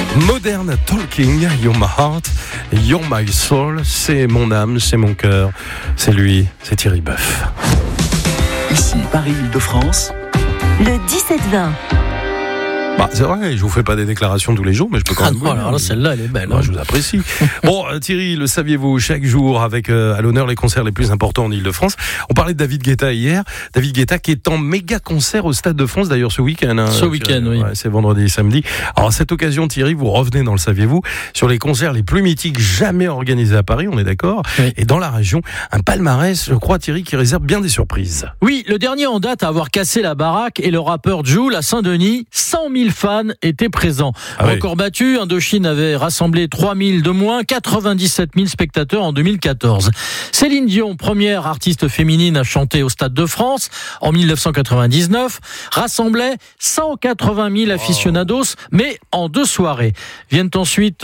Modern Talking, You're My Heart, You're My Soul, c'est mon âme, c'est mon cœur, c'est lui, c'est Thierry Boeuf. Ici Paris-Île-de-France, le 17-20. C'est vrai, je vous fais pas des déclarations tous les jours, mais je peux quand même. Alors là, celle-là, elle est belle. Je vous apprécie. Bon, Thierry, le saviez-vous, chaque jour avec à l'honneur les concerts les plus importants en Île-de-France. On parlait de David Guetta hier. David Guetta qui est en méga concert au Stade de France, d'ailleurs ce week-end. Ce week-end, oui. Ouais, c'est vendredi et samedi. Alors à cette occasion, Thierry, vous revenez dans le saviez-vous sur les concerts les plus mythiques jamais organisés à Paris, on est d'accord. Oui. Et dans la région, un palmarès, je crois, Thierry, qui réserve bien des surprises. Oui, le dernier en date à avoir cassé la baraque est le rappeur Jul à Saint-Denis. 100 000 fans étaient présents. Record battu, Indochine avait rassemblé 3 000 de moins, 97 000 spectateurs en 2014. Céline Dion, première artiste féminine à chanter au Stade de France en 1999, rassemblait 180 000 aficionados, mais en 2 soirées. Viennent ensuite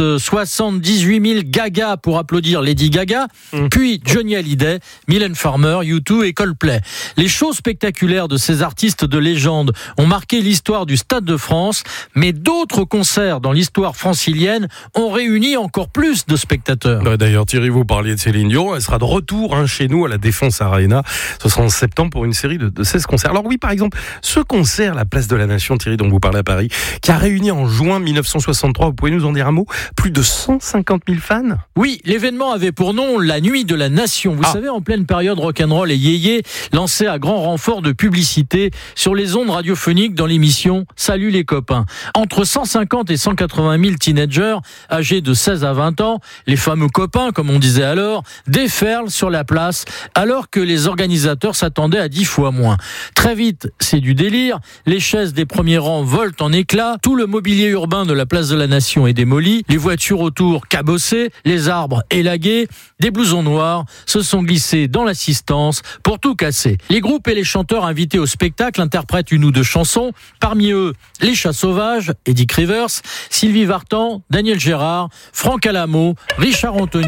78 000 gagas pour applaudir Lady Gaga, puis Johnny Hallyday, Mylène Farmer, U2 et Coldplay. Les shows spectaculaires de ces artistes de légende ont marqué l'histoire du Stade de France, mais d'autres concerts dans l'histoire francilienne ont réuni encore plus de spectateurs. D'ailleurs, Thierry, vous parliez de Céline Dion, elle sera de retour chez nous à la Défense Arena. Ce sera en septembre pour une série de 16 concerts. Alors oui, par exemple, ce concert, la Place de la Nation, Thierry, dont vous parlez à Paris, qui a réuni en juin 1963, vous pouvez nous en dire un mot, plus de 150 000 fans? Oui, l'événement avait pour nom la Nuit de la Nation. Vous savez, en pleine période rock'n'roll et yéyé, lancé à grand renfort de publicité sur les ondes radiophoniques dans l'émission Salut les copains. Entre 150 et 180 000 teenagers âgés de 16 à 20 ans, les fameux copains, comme on disait alors, déferlent sur la place, alors que les organisateurs s'attendaient à 10 fois moins. Très vite, c'est du délire. Les chaises des premiers rangs volent en éclats. Tout le mobilier urbain de la Place de la Nation est démoli. Les voitures autour cabossées, les arbres élagués. Des blousons noirs se sont glissés dans l'assistance pour tout casser. Les groupes et les chanteurs invités au spectacle interprètent une ou deux chansons. Parmi eux, Les Chats Sauvages, Eddie Rivers, Sylvie Vartan, Daniel Gérard, Franck Alamo, Richard Anthony.